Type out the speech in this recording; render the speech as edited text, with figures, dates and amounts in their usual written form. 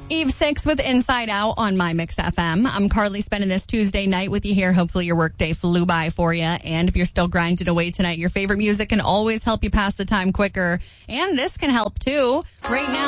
Eve 6 with Inside Out on My Mix FM. I'm Carly, spending this Tuesday night with you here. Hopefully your workday flew by for you. And if you're still grinding away tonight, your favorite music can always help you pass the time quicker. And this can help too. Right now,